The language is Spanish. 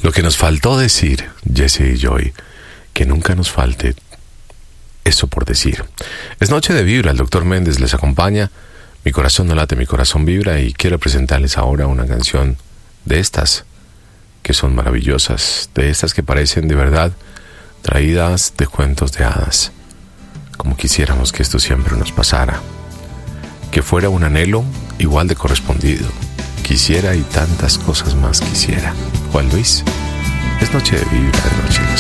Lo que nos faltó decir, Jesse y Joy, que nunca nos falte eso por decir. Es noche de vibra, el Dr. Méndez les acompaña. Mi corazón no late, mi corazón vibra, y quiero presentarles ahora una canción de estas que son maravillosas, de estas que parecen de verdad traídas de cuentos de hadas. Como quisiéramos que esto siempre nos pasara, que fuera un anhelo igual de correspondido. Quisiera y tantas cosas más quisiera. Juan Luis, es noche de vibra, de noche de